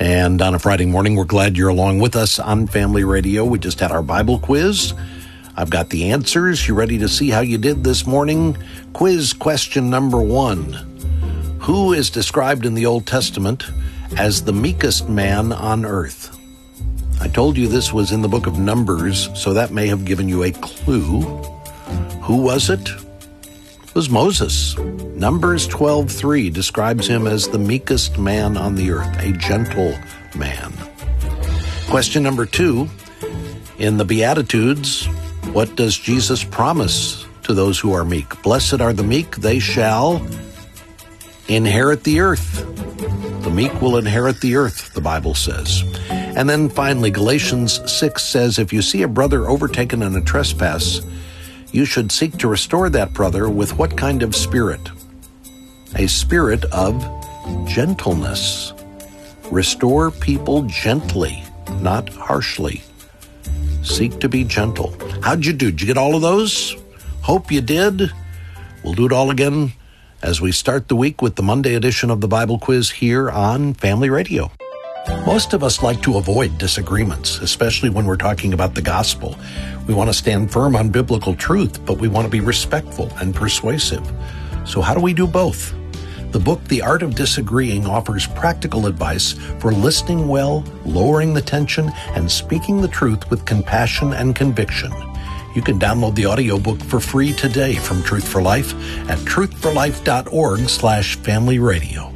And on a Friday morning, we're glad you're along with us on Family Radio. We just had our Bible quiz. I've got the answers. You ready to see how you did this morning? Quiz question number 1. Who is described in the Old Testament as the meekest man on earth? I told you this was in the book of Numbers, so that may have given you a clue. Who was it? It was Moses. Numbers 12:3 describes him as the meekest man on the earth, a gentle man. Question number 2, in the Beatitudes, what does Jesus promise to those who are meek? Blessed are the meek, they shall inherit the earth. The meek will inherit the earth, the Bible says. And then finally, Galatians 6 says, if you see a brother overtaken in a trespass, you should seek to restore that brother with what kind of spirit? A spirit of gentleness. Restore people gently, not harshly. Seek to be gentle. How'd you do? Did you get all of those? Hope you did. We'll do it all again as we start the week with the Monday edition of the Bible Quiz here on Family Radio. Most of us like to avoid disagreements, especially when we're talking about the gospel. We want to stand firm on biblical truth, but we want to be respectful and persuasive. So how do we do both? The book, The Art of Disagreeing, offers practical advice for listening well, lowering the tension, and speaking the truth with compassion and conviction. You can download the audiobook for free today from Truth for Life at truthforlife.org/familyradio.